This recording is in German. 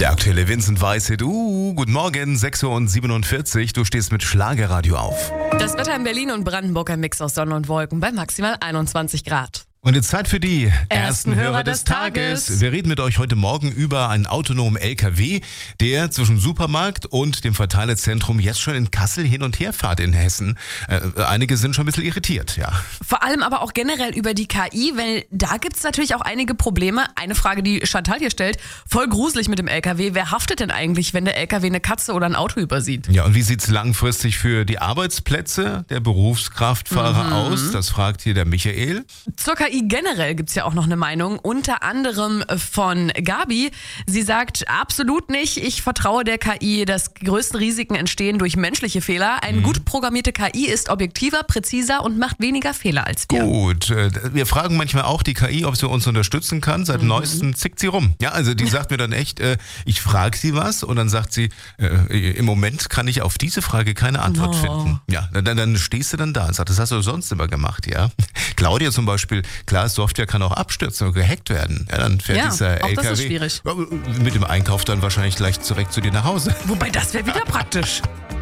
Der aktuelle Vincent Weiss-Hit. Guten Morgen, 6:47 Uhr. Du stehst mit Schlagerradio auf. Das Wetter in Berlin und Brandenburg ein Mix aus Sonne und Wolken bei maximal 21 Grad. Und jetzt Zeit für die Ersten Hörer des Tages. Wir reden mit euch heute Morgen über einen autonomen LKW, der zwischen Supermarkt und dem Verteilerzentrum jetzt schon in Kassel hin und her fährt in Hessen. Einige sind schon ein bisschen irritiert, ja. Vor allem aber auch generell über die KI, weil da gibt's natürlich auch einige Probleme. Eine Frage, die Chantal hier stellt, voll gruselig mit dem LKW. Wer haftet denn eigentlich, wenn der LKW eine Katze oder ein Auto übersieht? Ja, und wie sieht's langfristig für die Arbeitsplätze der Berufskraftfahrer aus? Das fragt hier der Michael. Zur KI generell gibt's ja auch noch eine Meinung, unter anderem von Gabi. Sie sagt, absolut nicht, ich vertraue der KI, dass größte Risiken entstehen durch menschliche Fehler. Eine gut programmierte KI ist objektiver, präziser und macht weniger Fehler als wir. Gut, wir fragen manchmal auch die KI, ob sie uns unterstützen kann. Seit neuestem zickt sie rum. Ja, also die sagt mir dann echt, ich frage sie was und dann sagt sie, im Moment kann ich auf diese Frage keine Antwort finden. Ja, dann stehst du dann da und sagst, das hast du sonst immer gemacht, ja. Claudia zum Beispiel, klar, Software kann auch abstürzen und gehackt werden. Ja, dann fährt dieser auch LKW das ist schwierig. mit dem Einkauf dann wahrscheinlich gleich direkt zu dir nach Hause. Wobei, das wäre wieder praktisch.